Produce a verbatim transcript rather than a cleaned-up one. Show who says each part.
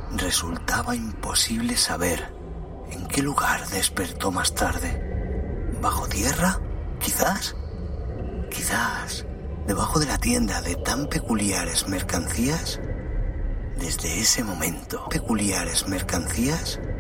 Speaker 1: Resultaba imposible saber en qué lugar despertó más tarde. ¿Bajo tierra? Quizás. Quizás debajo de la tienda de tan peculiares mercancías. Desde ese momento, peculiares mercancías